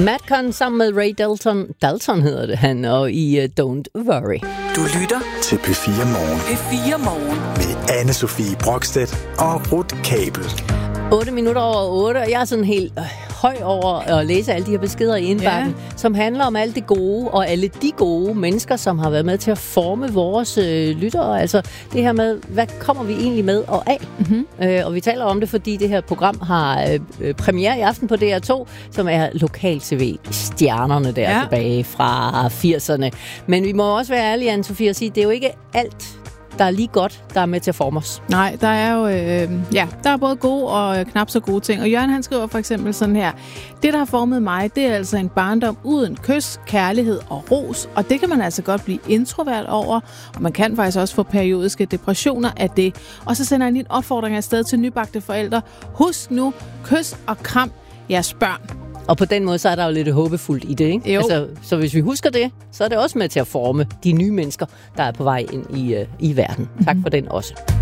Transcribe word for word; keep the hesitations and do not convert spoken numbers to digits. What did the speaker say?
Madcon sammen med Ray Dalton. Dalton hedder det han, og i uh, Don't Worry. Du lytter til P fire Morgen. P fire Morgen. Med Anne-Sophie Brokstedt og Ruth Kabel. otte minutter over otte, og jeg er sådan helt øh, høj over at læse alle de her beskeder i indbakken, ja. som handler om alt det gode, og alle de gode mennesker, som har været med til at forme vores øh, lyttere. Altså det her med, hvad kommer vi egentlig med og af? Mm-hmm. Øh, og vi taler om det, fordi det her program har øh, premiere i aften på D R to, som er lokal-T V-stjernerne der ja. tilbage fra firserne. Men vi må også være ærlige, Anne-Sophie, og sige, det er jo ikke alt, der er lige godt, der er med til at forme os. Nej, der er jo, øh, ja, der er både gode og øh, knap så gode ting. Og Jørgen, han skriver for eksempel sådan her: det, der har formet mig, det er altså en barndom uden kys, kærlighed og ros. Og det kan man altså godt blive introvert over. Og man kan faktisk også få periodiske depressioner af det. Og så sender han en opfordring afsted til nybagte forældre. Husk nu, kys og kram jeres børn. Og på den måde, så er der jo lidt håbefuldt i det, ikke? Altså, så hvis vi husker det, så er det også med til at forme de nye mennesker, der er på vej ind i, uh, i verden. Tak for den også.